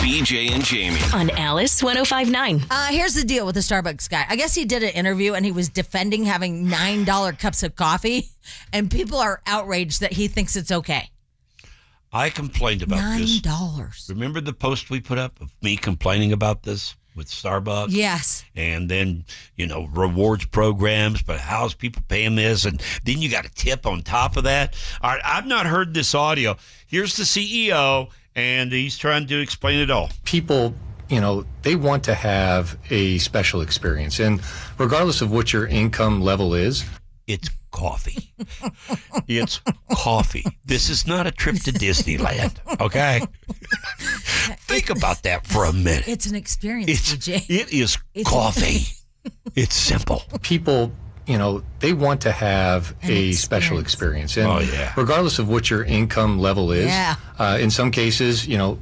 BJ and Jamie. On Alice 105.9. Here's the deal with the Starbucks guy. I guess he did an interview and he was defending having $9 cups of coffee, and people are outraged that he thinks it's okay. I complained about this. $9. Remember the post we put up of me complaining about this with Starbucks? Yes. And then, rewards programs, but how's people paying this? And then you got a tip on top of that. All right, I've not heard this audio. Here's the CEO, and he's trying to explain it all. People, they want to have a special experience. And regardless of what your income level is, it's coffee. It's coffee. This is not a trip to Disneyland, okay? Think about that for a minute. It's an experience, DJ. It is coffee. It's simple. People, they want to have a special experience. And regardless of what your income level is, in some cases, a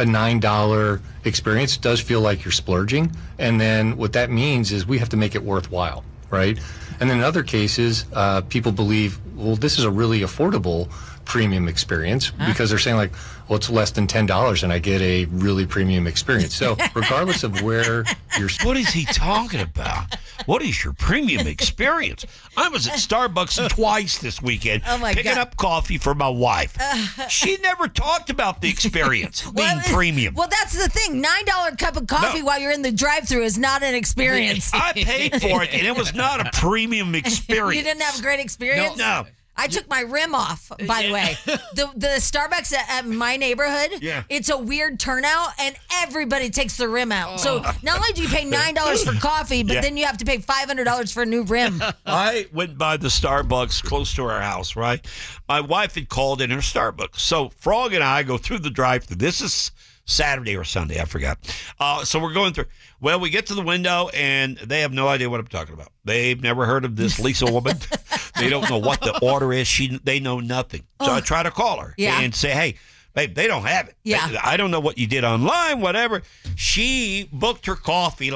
$9 experience does feel like you're splurging. And then what that means is we have to make it worthwhile, right? And then in other cases, people believe, well, this is a really affordable premium experience because they're saying it's less than $10 and I get a really premium experience. So regardless of where you're... What is he talking about? What is your premium experience? I was at Starbucks twice this weekend picking up coffee for my wife. She never talked about the experience being premium. Well, that's the thing. $9 cup of coffee while you're in the drive-thru is not an experience. I paid for it, and it was not a premium experience. You didn't have a great experience? No. I took my rim off, by the way. The Starbucks at my neighborhood, it's a weird turnout, and everybody takes the rim out. So not only do you pay $9 for coffee, but then you have to pay $500 for a new rim. I went by the Starbucks close to our house, right? My wife had called in her Starbucks. So Frog and I go through the drive-thru. This is Saturday or Sunday, I forgot. So we're going through. Well, we get to the window, and they have no idea what I'm talking about. They've never heard of this Lisa woman. They don't know what the order is. They know nothing. So I try to call her and say, hey, babe, they don't have it. Yeah. I don't know what you did online, whatever. She booked her coffee